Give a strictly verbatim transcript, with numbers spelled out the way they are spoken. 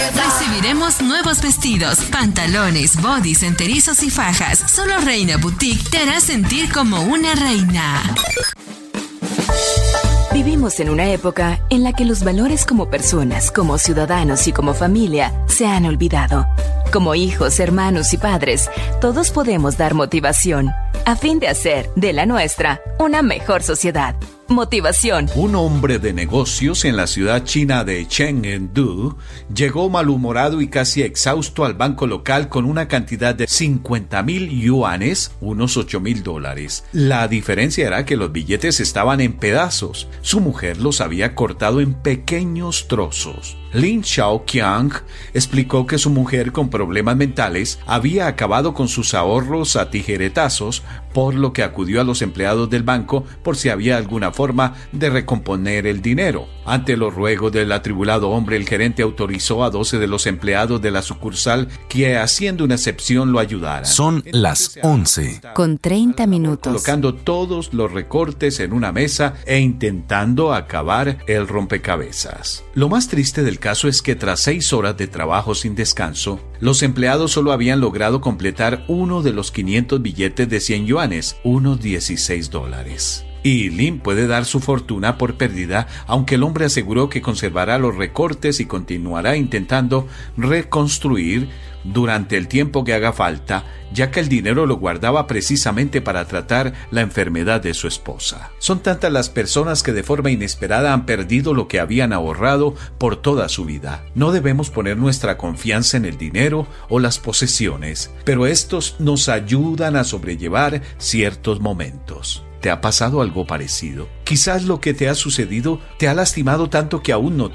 Recibiremos nuevos vestidos, pantalones, bodys, enterizos y fajas. Solo Reina Boutique te hará sentir como una reina. Vivimos en una época en la que los valores como personas, como ciudadanos y como familia se han olvidado. Como hijos, hermanos y padres, todos podemos dar motivación a fin de hacer de la nuestra una mejor sociedad. Motivación. Un hombre de negocios en la ciudad china de Chengdu llegó malhumorado y casi exhausto al banco local con una cantidad de cincuenta mil yuanes, unos ocho mil dólares. La diferencia era que los billetes estaban en pedazos. Su mujer los había cortado en pequeños trozos. Lin Xiaoqiang explicó que su mujer con problemas mentales había acabado con sus ahorros a tijeretazos, por lo que acudió a los empleados del banco por si había alguna forma de recomponer el dinero. Ante los ruegos del atribulado hombre, el gerente autorizó a doce de los empleados de la sucursal que, haciendo una excepción, lo ayudaran. Son las once. Con treinta minutos. Colocando todos los recortes en una mesa e intentando acabar el rompecabezas. Lo más triste del caso es que tras seis horas de trabajo sin descanso, los empleados solo habían logrado completar uno de los quinientos billetes de cien yuanes, unos dieciséis dólares. Y Lin puede dar su fortuna por perdida, aunque el hombre aseguró que conservará los recortes y continuará intentando reconstruir durante el tiempo que haga falta, ya que el dinero lo guardaba precisamente para tratar la enfermedad de su esposa. Son tantas las personas que de forma inesperada han perdido lo que habían ahorrado por toda su vida. No debemos poner nuestra confianza en el dinero o las posesiones, pero estos nos ayudan a sobrellevar ciertos momentos. ¿Te ha pasado algo parecido? Quizás lo que te ha sucedido te ha lastimado tanto que aún no